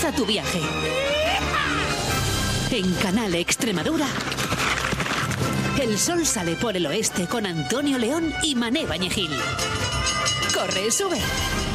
Comienza tu viaje. En Canal Extremadura, el sol sale por el oeste con Antonio León y Mané Bañegil. Corre, sube.